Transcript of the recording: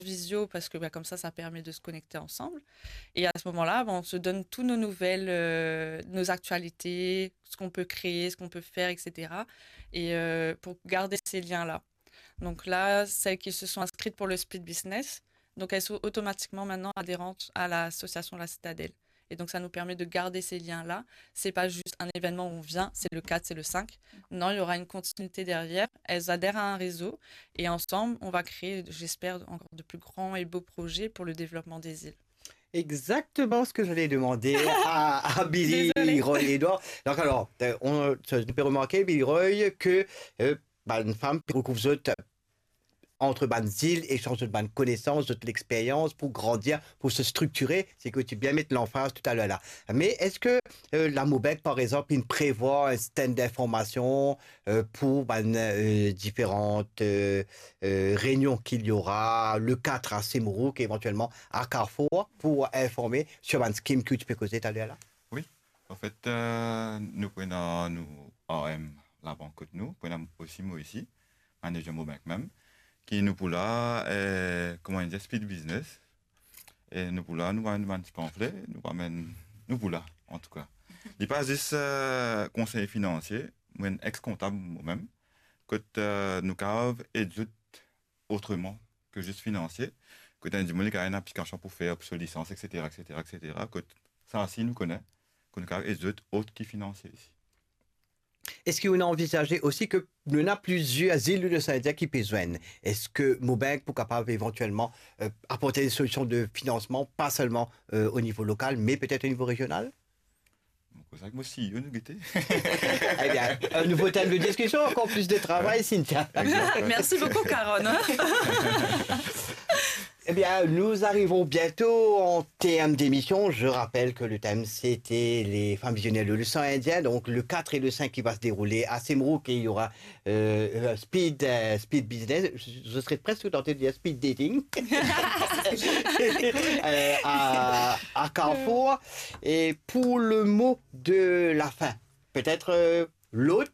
visio parce que comme ça permet de se connecter ensemble. Et à ce moment-là, on se donne toutes nos nouvelles, nos actualités, ce qu'on peut créer, ce qu'on peut faire, etc. Et pour garder ces liens-là. Donc là, celles qui se sont inscrites pour le Speed Business, donc elles sont automatiquement maintenant adhérentes à l'association La Citadelle. Et donc ça nous permet de garder ces liens-là. C'est pas juste un événement où on vient, c'est le 4, c'est le 5. Non, il y aura une continuité derrière. Elles adhèrent à un réseau et ensemble, on va créer, j'espère, encore de plus grands et beaux projets pour le développement des îles. Exactement ce que j'allais demander à Billy Désolée. Roy Edouard. Donc alors, on peut remarquer, Billy Roy, que une femme qui recouvre entre bonnes îles, échange de bonnes connaissances, de l'expérience pour grandir, pour se structurer, c'est que tu bien mettre l'emphase tout à l'heure là. Mais est-ce que la MOBEC, par exemple, il prévoit un stand d'information pour différentes réunions qu'il y aura le 4 à Semourou, éventuellement à Carrefour, pour informer sur un scheme que tu peux causer tout à l'heure là? Oui, en fait, nous prenons nous AM la banque de nous, prenons aussi moi ici, manager MOBEC même, qui nous pour là, comment dire, speed business. Et nous pour là, nous avons un petit pamphlet, nous amène, nous pour là, en tout cas. Il pas juste conseiller financier, moi ex-comptable moi-même, que nous cave et autrement que juste financier, que tu as du monde qui a une application pour faire obsolescence, etc., etc., etc., que ça aussi nous connaît, que nous cave et autres qui financier ici. Est-ce qu'on a envisagé aussi que nous avons plusieurs îles de Saint-Dié qui besoin? Est-ce que Mobec pour capable éventuellement apporter des solutions de financement, pas seulement au niveau local, mais peut-être au niveau régional? C'est ça que moi aussi, nous guetter. Eh bien, un nouveau thème de discussion, encore plus de travail, Cynthia. Merci beaucoup, Caron. Eh bien, nous arrivons bientôt en terme d'émission. Je rappelle que le thème, c'était les femmes visionnaires de l'océan Indien. Donc, le 4 et le 5 qui va se dérouler à Semourou, et il y aura speed business. Je serais presque tenté de dire speed dating à Carrefour. Et pour le mot de la fin, peut-être l'autre